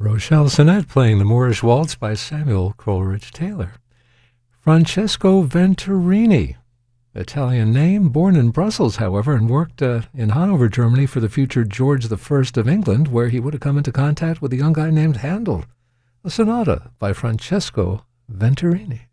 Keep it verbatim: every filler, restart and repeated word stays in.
Rochelle Sinnett playing the Moorish Waltz by Samuel Coleridge Taylor. Francesco Venturini, Italian name, born in Brussels, however, and worked uh, in Hanover, Germany for the future George the First of England, where he would have come into contact with a young guy named Handel. A sonata by Francesco Venturini.